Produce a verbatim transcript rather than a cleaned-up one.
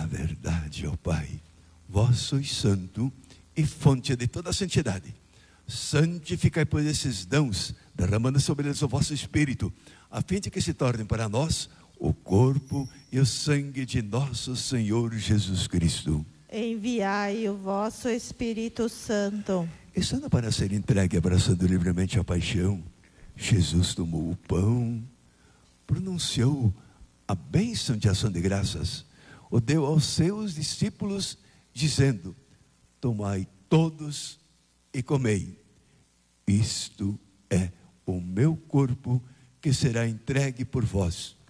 Na verdade, ó Pai, vós sois santo e fonte de toda a santidade. Santificai, pois, esses dons, derramando sobre eles o vosso Espírito, a fim de que se tornem para nós o corpo e o sangue de nosso Senhor Jesus Cristo. Enviai o vosso Espírito Santo. Estando para ser entregue, abraçando livremente a paixão, Jesus tomou o pão, pronunciou a bênção de ação de graças, o deu aos seus discípulos, dizendo: tomai todos e comei. Isto é o meu corpo, que será entregue por vós.